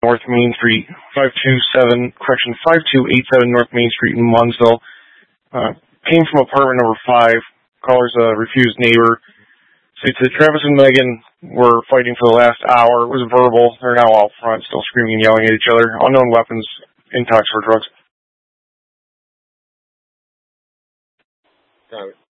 North Main Street, 5287 North Main Street in Munsville. Came from apartment number 5. Caller's a refused neighbor. States that Travis and Megan were fighting for the last hour. It was verbal. They're now out front, still screaming and yelling at each other. Unknown weapons, intox or drugs. Got it.